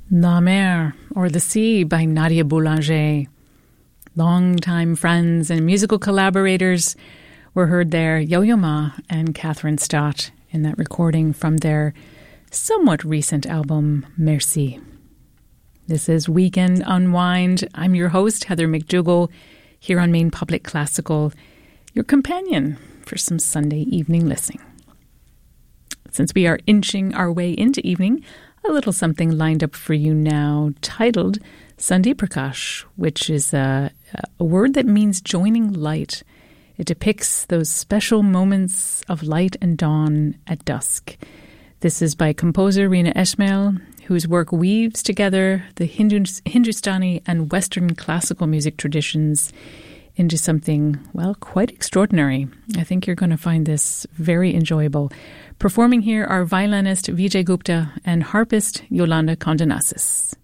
La Mer, or The Sea by Nadia Boulanger. Longtime friends and musical collaborators were heard there, Yo-Yo Ma and Catherine Stott, in that recording from their somewhat recent album, Merci. This is Weekend Unwind. I'm your host, Heather McDougall, here on Maine Public Classical, your companion for some Sunday evening listening. Since we are inching our way into evening, a little something lined up for you now, titled Sandhi Prakash, which is a word that means joining light. It depicts those special moments of light and dawn at dusk. This is by composer Reena Esmail, whose work weaves together the Hindustani and Western classical music traditions into something, well, quite extraordinary. I think you're going to find this very enjoyable. Performing here are violinist Vijay Gupta and harpist Yolanda Kondanassis.